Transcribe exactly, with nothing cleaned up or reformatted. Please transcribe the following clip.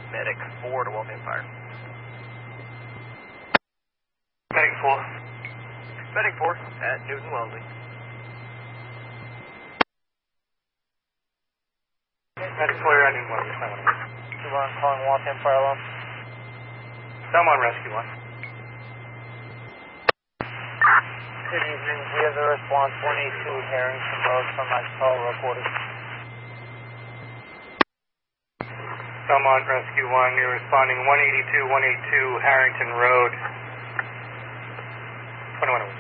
Medic four to Waltham Fire. Medic four. Medic four at Newton Wellesley. Medic four, you're at Newton Wellesley. Two-one calling Waltham Fire Alarm. Someone rescue one. Good evening. We have the response one eighty-two Harrington Road from my call recorded. Belmont Rescue one, you're responding one eighty-two, one eighty-two Harrington Road. twenty-one oh.